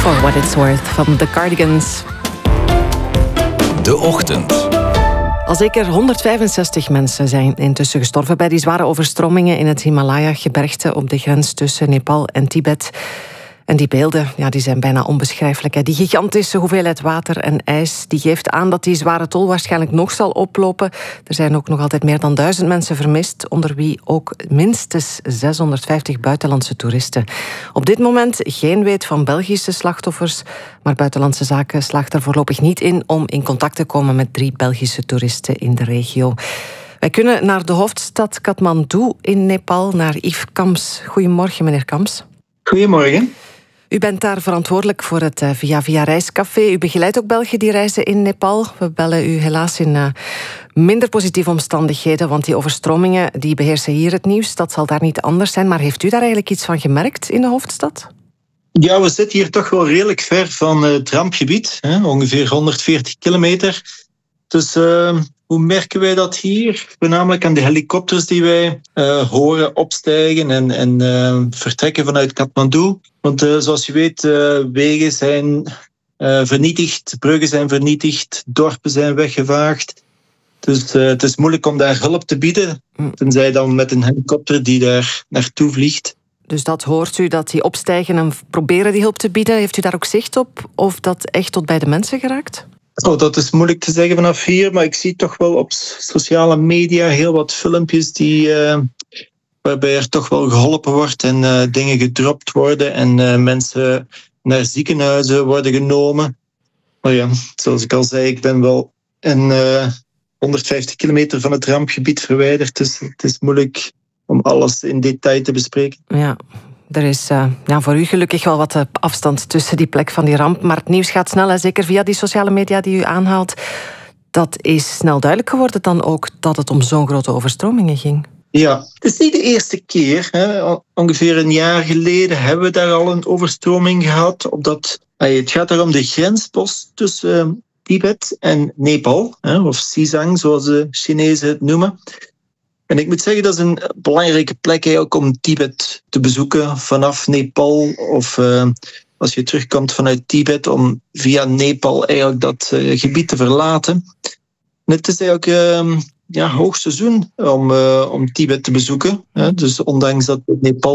For What It's Worth van The Cardigans. De Ochtend. Al zeker 165 mensen zijn intussen gestorven bij die zware overstromingen in het Himalaya-gebergte op de grens tussen Nepal en Tibet. En die beelden, die zijn bijna onbeschrijfelijk. Hè. Die gigantische hoeveelheid water en ijs die geeft aan dat die zware tol waarschijnlijk nog zal oplopen. Er zijn ook nog altijd meer dan 1000 mensen vermist, onder wie ook minstens 650 buitenlandse toeristen. Op dit moment geen weet van Belgische slachtoffers, maar Buitenlandse Zaken slaagt er voorlopig niet in om in contact te komen met 3 Belgische toeristen in de regio. Wij kunnen naar de hoofdstad Kathmandu in Nepal, naar Yves Kamps. Goedemorgen, meneer Kamps. Goedemorgen. U bent daar verantwoordelijk voor het Via Reiscafé. U begeleidt ook Belgen die reizen in Nepal. We bellen u helaas in minder positieve omstandigheden, want die overstromingen die beheersen hier het nieuws. Dat zal daar niet anders zijn. Maar heeft u daar eigenlijk iets van gemerkt in de hoofdstad? Ja, we zitten hier toch wel redelijk ver van het rampgebied. Ongeveer 140 kilometer. Dus hoe merken wij dat hier? Voornamelijk aan de helikopters die wij horen opstijgen en vertrekken vanuit Kathmandu. Want zoals je weet, wegen zijn vernietigd, bruggen zijn vernietigd, dorpen zijn weggevaagd. Dus het is moeilijk om daar hulp te bieden, tenzij dan met een helikopter die daar naartoe vliegt. Dus dat hoort u, dat die opstijgen en proberen die hulp te bieden. Heeft u daar ook zicht op of dat echt tot bij de mensen geraakt? Oh, dat is moeilijk te zeggen vanaf hier, maar ik zie toch wel op sociale media heel wat filmpjes waarbij er toch wel geholpen wordt en dingen gedropt worden en mensen naar ziekenhuizen worden genomen. Maar ja, zoals ik al zei, ik ben wel 150 kilometer van het rampgebied verwijderd, dus het is moeilijk om alles in detail te bespreken. Ja. Er is voor u gelukkig wel wat afstand tussen die plek van die ramp. Maar het nieuws gaat snel, zeker via die sociale media die u aanhaalt. Dat is snel duidelijk geworden dan ook dat het om zo'n grote overstromingen ging. Ja, het is niet de eerste keer. Ongeveer een jaar geleden hebben we daar al een overstroming gehad. Het gaat er om de grenspost tussen Tibet en Nepal. Of Xizang, zoals de Chinezen het noemen. En ik moet zeggen, dat is een belangrijke plek eigenlijk om Tibet te bezoeken vanaf Nepal. Of als je terugkomt vanuit Tibet, om via Nepal eigenlijk dat gebied te verlaten. En het is eigenlijk hoogseizoen om Tibet te bezoeken. Dus ondanks dat Nepal